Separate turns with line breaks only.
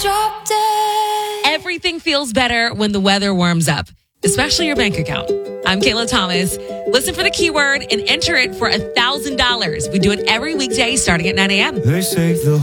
Drop dead.
Everything feels better when the weather warms up, especially your bank account. I'm Kayla Thomas. Listen for the keyword and enter it for $1,000. We do it every weekday starting at 9 a.m.
They say the